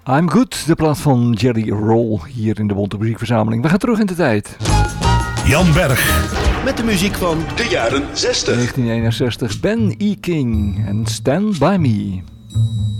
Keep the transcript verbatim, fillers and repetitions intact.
I'm Good, de plaat van Jelly Roll hier in de Bonte Muziekverzameling. We gaan terug in de tijd. Jan Berg met de muziek van de jaren zestig. negentien eenenzestig, Ben E. King en Stand By Me.